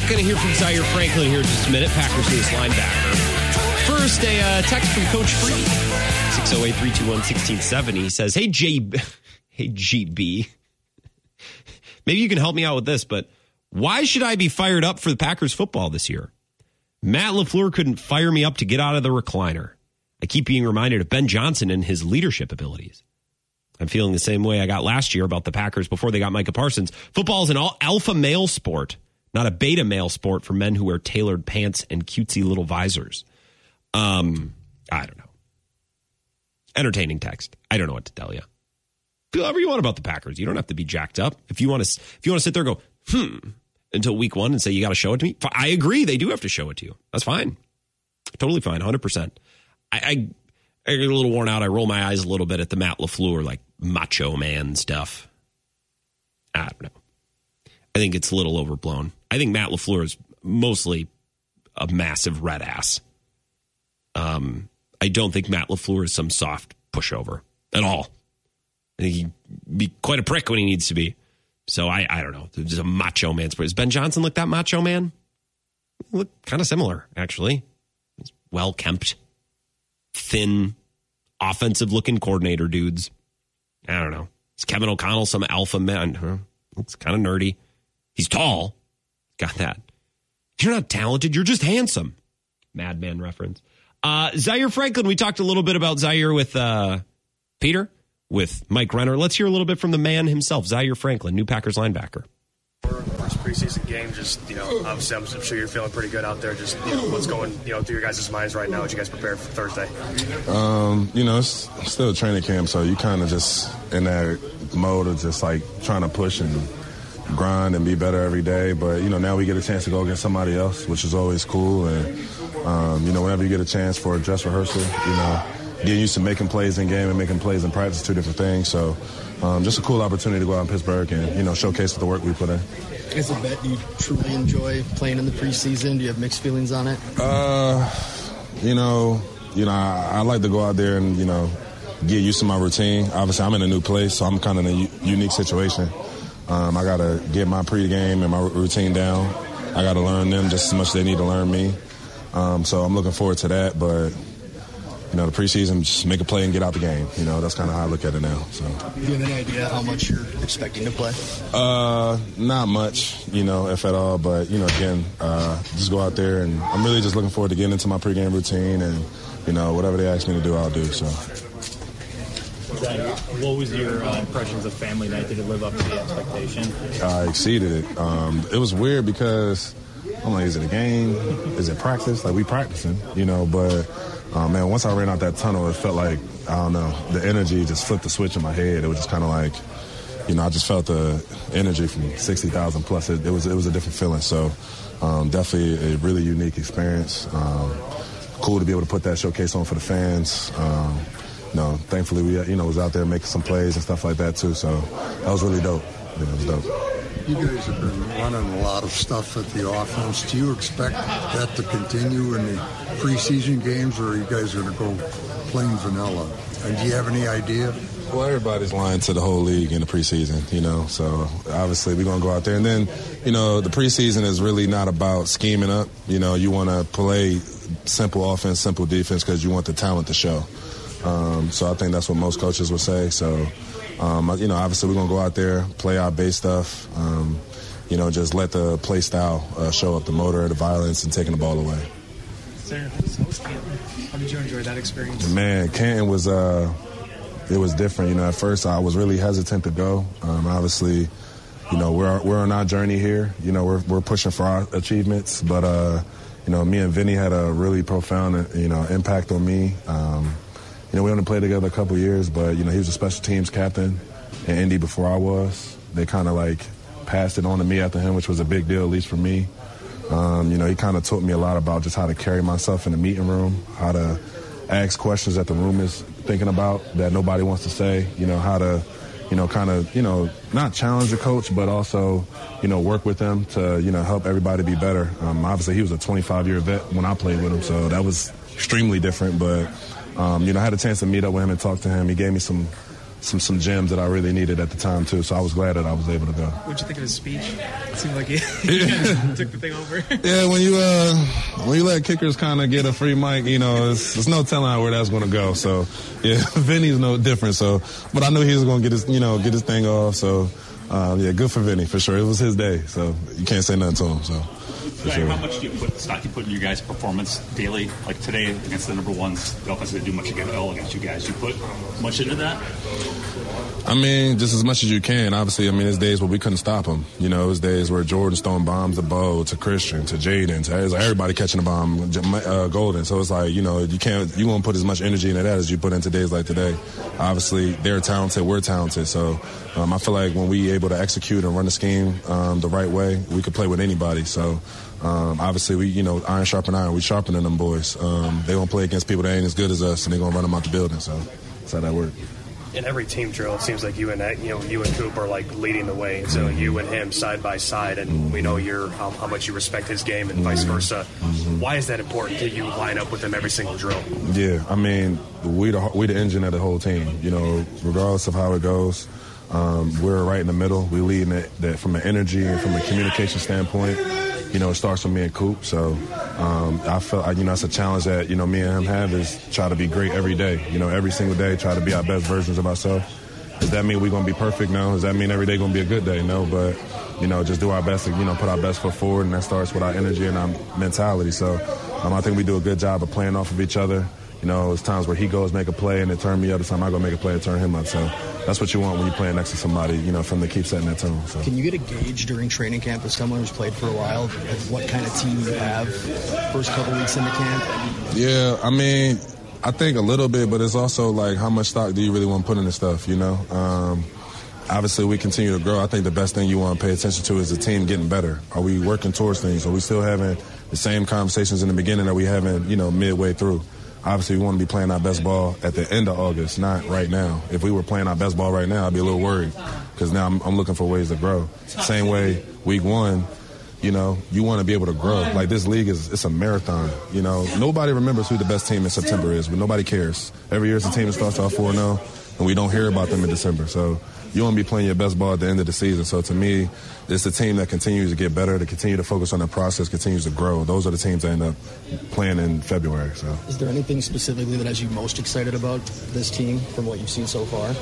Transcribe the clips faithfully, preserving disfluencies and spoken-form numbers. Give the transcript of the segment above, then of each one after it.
Going to hear from Zaire Franklin here in just a minute. Packers newest linebacker. First, a uh, text from Coach Freed. six oh eight, three two one, one six seven zero. He says, hey, J- hey, G B. Maybe you can help me out with this, but why should I be fired up for the Packers football this year? Matt LaFleur couldn't fire me up to get out of the recliner. I keep being reminded of Ben Johnson and his leadership abilities. I'm feeling the same way I got last year about the Packers before they got Micah Parsons. Football is an all alpha male sport, not a beta male sport for men who wear tailored pants and cutesy little visors. Um, I don't know. Entertaining text. I don't know what to tell you. Feel however you want about the Packers. You don't have to be jacked up. If you want to, if you want to sit there and go, hmm, until week one and say you got to show it to me, I agree. They do have to show it to you. That's fine. Totally fine. one hundred percent. I, I, I get a little worn out. I roll my eyes a little bit at the Matt LaFleur, like macho man stuff. I don't know. I think it's a little overblown. I think Matt LaFleur is mostly a massive red ass. Um, I don't think Matt LaFleur is some soft pushover at all. I think he'd be quite a prick when he needs to be. So I, I don't know. There's a macho man. Does Ben Johnson look that macho man? Look kind of similar, actually. He's well-kempt, thin, offensive-looking coordinator dudes. I don't know. Is Kevin O'Connell some alpha man? Huh? Looks kind of nerdy. He's tall. Got that. If you're not talented, you're just handsome. Madman reference. Uh, Zaire Franklin, we talked a little bit about Zaire with uh, Peter, with Mike Renner. Let's hear a little bit from the man himself, Zaire Franklin, new Packers linebacker. First preseason game, just, you know, obviously I'm sure you're feeling pretty good out there. Just, you know, what's going, you know, through your guys' minds right now as you guys prepare for Thursday? Um, you know, it's still a training camp, so you kind of just in that mode of just like trying to push and grind and be better every day. But, you know, now we get a chance to go against somebody else, which is always cool. And, um, you know, whenever you get a chance for a dress rehearsal, you know, getting used to making plays in game and making plays in practice, two different things. So um, just a cool opportunity to go out in Pittsburgh and, you know, showcase the work we put in. As a vet, do you truly enjoy playing in the preseason? Do you have mixed feelings on it? Uh, you know, you know, I, I like to go out there and, you know, get used to my routine. Obviously, I'm in a new place, so I'm kind of in a u- unique situation. Um, I got to get my pregame and my routine down. I got to learn them just as much as they need to learn me. Um, so I'm looking forward to that, but you know, the preseason, just make a play and get out the game. You know, that's kind of how I look at it now. So, do you have any idea how much you're expecting to play? Uh, not much, you know, if at all. But, you know, again, uh, just go out there, and I'm really just looking forward to getting into my pregame routine, and, you know, whatever they ask me to do, I'll do. So. What was your uh, impressions of family night? Did it live up to the expectation? I exceeded it. Um, it was weird because I'm like, is it a game? Is it practice? Like, we practicing, you know, but. Uh, man, once I ran out that tunnel, it felt like, I don't know, the energy just flipped the switch in my head. It was just kind of like, you know, I just felt the energy from sixty thousand plus. It, it was it was a different feeling. So um, definitely a really unique experience. Um, cool to be able to put that showcase on for the fans. Um, you know, thankfully we, you know, was out there making some plays and stuff like that too. So that was really dope. Yeah, it was dope. You guys have been running a lot of stuff at the offense. Do you expect that to continue in the preseason games, or are you guys going to go plain vanilla? And do you have any idea? Well, everybody's lying to the whole league in the preseason, you know, so obviously we're going to go out there. And then, you know, the preseason is really not about scheming up. You know, you want to play simple offense, simple defense because you want the talent to show. Um, so I think that's what most coaches would say. So, um, you know, obviously we're going to go out there, play our base stuff, um, you know, just let the play style uh, show up, the motor, the violence, and taking the ball away. Sarah, how was Canton? How did you enjoy that experience? Man, Canton was, uh, it was different. You know, at first I was really hesitant to go. Um, obviously, you know, we're we're on our journey here. You know, we're we're pushing for our achievements, but uh, you know, me and Vinny had a really profound, you know, impact on me. Um, you know, we only played together a couple years, but you know, he was a special teams captain in Indy before I was. They kind of like passed it on to me after him, which was a big deal, at least for me. Um, you know, he kind of taught me a lot about just how to carry myself in the meeting room, how to ask questions that the room is thinking about that nobody wants to say, you know, how to, you know, kind of, you know, not challenge the coach, but also, you know, work with them to, you know, help everybody be better. Um, obviously, he was a twenty-five-year vet when I played with him, so that was extremely different. But, um, you know, I had a chance to meet up with him and talk to him. He gave me some some some gems that I really needed at the time too. So I was glad that I was able to go. What'd you think of his speech? It seemed like he, he took the thing over. Yeah, when you uh, when you let kickers kind of get a free mic, you know, it's, it's no telling where that's going to go. So yeah, Vinny's no different. So, but I knew he was going to get his, you know, get his thing off. So uh, yeah, good for Vinny for sure. It was his day, so you can't say nothing to him. So. Sure. How much do you put stock you put in your guys' performance daily? Like today against the number ones, the offense didn't do much against all against you guys. You put much into that? I mean, just as much as you can. Obviously, I mean, there's days where we couldn't stop them. You know, there's days where Jordan's throwing bombs to Bo, to Christian, to Jaden, to like everybody catching a bomb, uh, Golden. So it's like, you know, you can't, you won't put as much energy into that as you put into days like today. Obviously, they're talented, we're talented. So um, I feel like when we able to execute and run the scheme um, the right way, we could play with anybody. So. Um, obviously, we, you know, iron sharpen iron. We sharpening them boys. Um, they gonna play against people that ain't as good as us, and they gonna run them out the building. So that's how that works. In every team drill, it seems like you and you know you and Coop are like leading the way. And so you and him side by side, and mm-hmm. we know you're how, how much you respect his game, and mm-hmm. vice versa. Mm-hmm. Why is that important to you line up with him every single drill? Yeah, I mean, we the we the engine of the whole team. You know, regardless of how it goes. Um, we're right in the middle. We lead that, that from an energy and from a communication standpoint. You know, it starts with me and Coop. So um, I felt, you know, it's a challenge that, you know, me and him have is try to be great every day. You know, every single day, try to be our best versions of ourselves. Does that mean we're going to be perfect? No. Does that mean every day going to be a good day? No. But, you know, just do our best to, you know, put our best foot forward. And that starts with our energy and our mentality. So um, I think we do a good job of playing off of each other. You know, there's times where he goes make a play and it turn me up. Other time I go make a play and turn him up. So that's what you want when you're playing next to somebody, you know, from the keep setting that tone. So. Can you get a gauge during training camp as someone who's played for a while of what kind of team you have first couple weeks into camp? Yeah, I mean, I think a little bit, but it's also like how much stock do you really want to put in this stuff, you know? Um, obviously, we continue to grow. I think the best thing you want to pay attention to is the team getting better. Are we working towards things? Are we still having the same conversations in the beginning that we having, you know, midway through? Obviously, we want to be playing our best ball at the end of August, not right now. If we were playing our best ball right now, I'd be a little worried because now I'm, I'm looking for ways to grow. Same way, week one, you know, you want to be able to grow. Like this league is, it's a marathon. You know, nobody remembers who the best team in September is, but nobody cares. Every year it's a team that starts off four and oh, and we don't hear about them in December. So you want to be playing your best ball at the end of the season. So to me, it's a team that continues to get better, to continue to focus on the process, continues to grow. Those are the teams that end up playing in February. So, is there anything specifically that has you most excited about this team from what you've seen so far?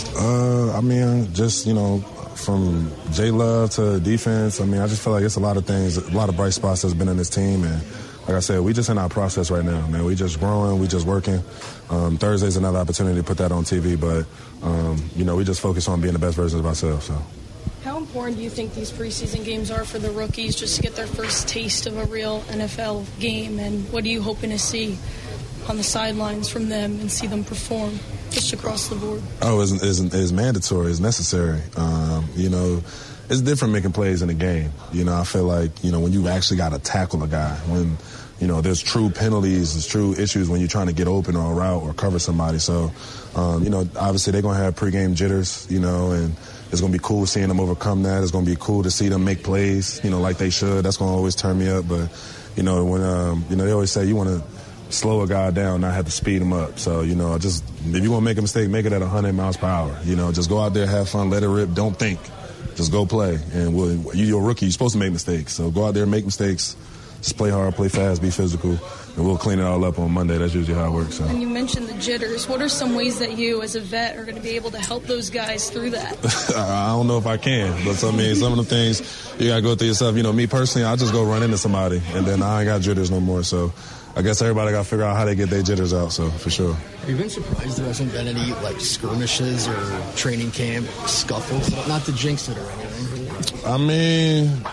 Uh, I mean, just, you know, from J Love to defense, I mean, I just feel like it's a lot of things, a lot of bright spots that's been in this team. And like I said, we just in our process right now, man. We just growing, we just working. Um, Thursday's another opportunity to put that on T V, but, um, you know, we just focus on being the best versions of ourselves. So. How important do you think these preseason games are for the rookies just to get their first taste of a real N F L game? And what are you hoping to see on the sidelines from them and see them perform just across the board? Oh, it's, it's, it's mandatory. It's necessary. Um, you know, it's different making plays in a game. You know, I feel like, you know, when you actually got to tackle a guy, when, you know, there's true penalties, there's true issues when you're trying to get open or a route or cover somebody. So, um, you know, obviously they're going to have pregame jitters, you know, and it's going to be cool seeing them overcome that. It's going to be cool to see them make plays, you know, like they should. That's going to always turn me up. But, you know, when, um, you know, they always say you want to slow a guy down, not have to speed him up. So, you know, just if you want to make a mistake, make it at one hundred miles per hour. You know, just go out there, have fun, let it rip, don't think. Just go play. And we'll, you're a rookie. You're supposed to make mistakes. So go out there and make mistakes. Just play hard, play fast, be physical, and we'll clean it all up on Monday. That's usually how it works. So. And you mentioned the jitters. What are some ways that you, as a vet, are going to be able to help those guys through that? I don't know if I can, but I mean, some of the things you got to go through yourself. You know, me personally, I just go run into somebody, and then I ain't got jitters no more. So I guess everybody got to figure out how they get their jitters out, so for sure. Have you been surprised there hasn't been any, like, skirmishes or training camp scuffles? Not to jinx it or anything. I mean,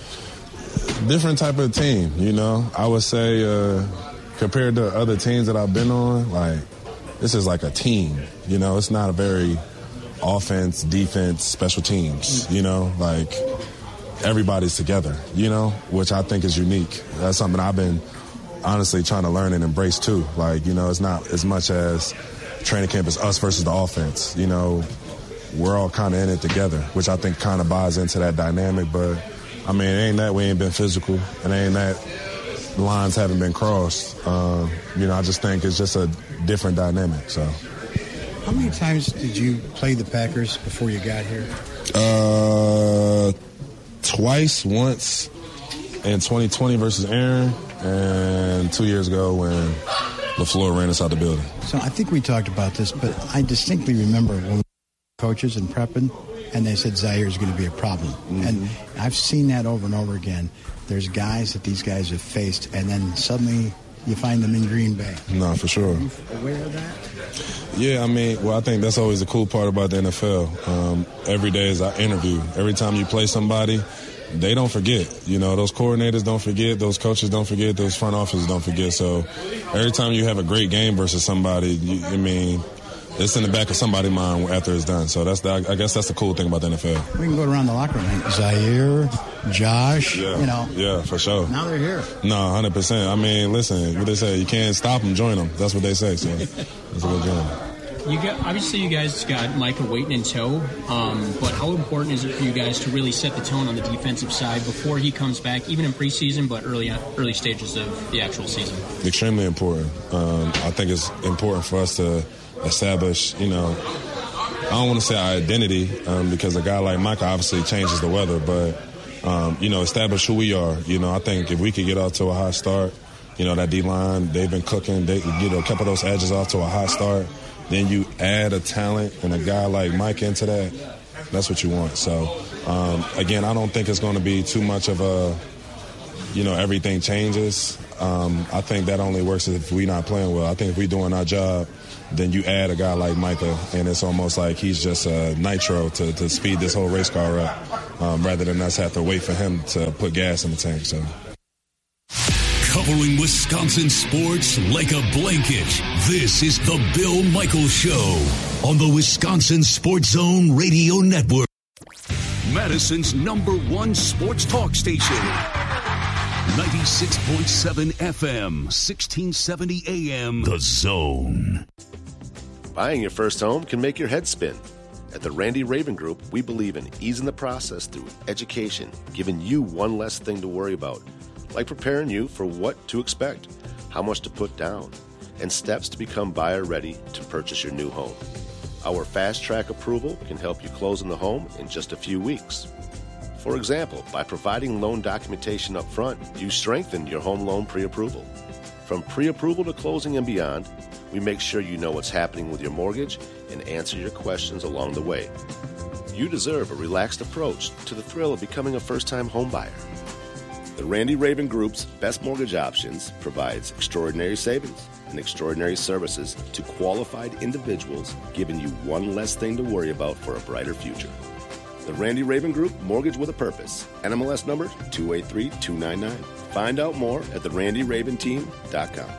different type of team, you know. I would say uh, compared to other teams that I've been on, like, this is like a team, you know. It's not a very offense, defense, special teams, you know. Like, everybody's together, you know, which I think is unique. That's something I've been honestly trying to learn and embrace too. Like, you know, it's not as much as training camp is us versus the offense. You know, we're all kind of in it together, which I think kind of buys into that dynamic. But, I mean, it ain't that we ain't been physical. It ain't that lines haven't been crossed. Um, you know, I just think it's just a different dynamic, so. How many times did you play the Packers before you got here? Uh, twice, once in twenty twenty versus Aaron, and two years ago when LaFleur ran us out the building. So I think we talked about this, but I distinctly remember when we were coaches in prepping, and they said Zaire is going to be a problem. Mm-hmm. And I've seen that over and over again. There's guys that these guys have faced, and then suddenly you find them in Green Bay. No, for sure. Are you aware of that? Yeah, I mean, well, I think that's always the cool part about the N F L. Um, every day is our interview. Every time you play somebody, they don't forget. You know, those coordinators don't forget. Those coaches don't forget. Those front offices don't forget. So every time you have a great game versus somebody, you, I mean, it's in the back of somebody's mind after it's done. So that's the, I guess that's the cool thing about the N F L. We can go around the locker room. Zaire, Josh, yeah, you know. Yeah, for sure. Now they're here. No, one hundred percent. I mean, listen, what they say, you can't stop them, join them. That's what they say. So that's a good game. You got, obviously, you guys got Micah waiting in tow, um, but how important is it for you guys to really set the tone on the defensive side before he comes back, even in preseason, but early early stages of the actual season? Extremely important. Um, I think it's important for us to establish, you know, I don't want to say our identity um, because a guy like Micah obviously changes the weather, but, um, you know, establish who we are. You know, I think if we could get off to a hot start, you know, that D-line, they've been cooking, they, you know, a couple of those edges off to a hot start. Then you add a talent and a guy like Mike into that, that's what you want. So, um, again, I don't think it's going to be too much of a, you know, everything changes. Um, I think that only works if we're not playing well. I think if we're doing our job, then you add a guy like Micah, and it's almost like he's just a nitro to, to speed this whole race car up, um, rather than us have to wait for him to put gas in the tank. So. Covering Wisconsin sports like a blanket, this is the Bill Michaels Show on the Wisconsin Sports Zone Radio Network. Madison's number one sports talk station. ninety-six point seven F M, sixteen seventy A M, The Zone. Buying your first home can make your head spin. At the Randy Raven Group, we believe in easing the process through education, giving you one less thing to worry about, like preparing you for what to expect, how much to put down, and steps to become buyer ready to purchase your new home. Our fast track approval can help you close on the home in just a few weeks. For example, by providing loan documentation up front, you strengthen your home loan pre-approval. From pre-approval to closing and beyond, we make sure you know what's happening with your mortgage and answer your questions along the way. You deserve a relaxed approach to the thrill of becoming a first-time home buyer. The Randy Raven Group's best mortgage options provides extraordinary savings and extraordinary services to qualified individuals, giving you one less thing to worry about for a brighter future. The Randy Raven Group, Mortgage with a Purpose. N M L S number two eight three two nine nine. Find out more at the randy raven team dot com.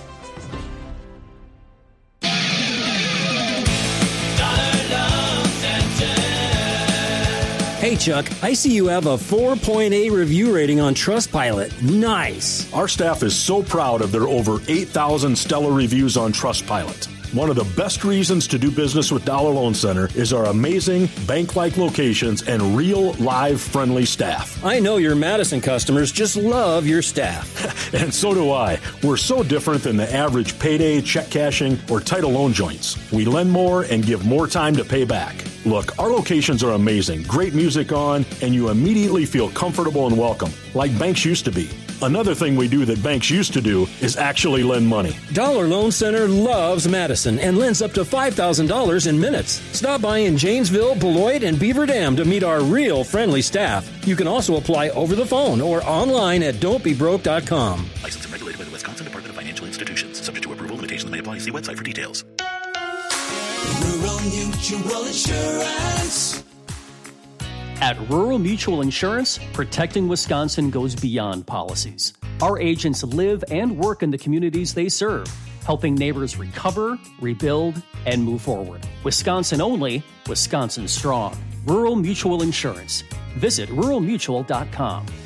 Hey, Chuck, I see you have a four point eight review rating on Trustpilot. Nice. Our staff is so proud of their over eight thousand stellar reviews on Trustpilot. One of the best reasons to do business with Dollar Loan Center is our amazing bank-like locations and real, live, friendly staff. I know your Madison customers just love your staff. And so do I. We're so different than the average payday, check cashing, or title loan joints. We lend more and give more time to pay back. Look, our locations are amazing, great music on, and you immediately feel comfortable and welcome, like banks used to be. Another thing we do that banks used to do is actually lend money. Dollar Loan Center loves Madison and lends up to five thousand dollars in minutes. Stop by in Janesville, Beloit, and Beaver Dam to meet our real friendly staff. You can also apply over the phone or online at don't be broke dot com. Licensed and regulated by the Wisconsin Department of Financial Institutions. Subject to approval, limitations may apply. See website for details. Rural Mutual Insurance. At Rural Mutual Insurance, protecting Wisconsin goes beyond policies. Our agents live and work in the communities they serve, helping neighbors recover, rebuild, and move forward. Wisconsin only, Wisconsin strong. Rural Mutual Insurance. Visit rural mutual dot com.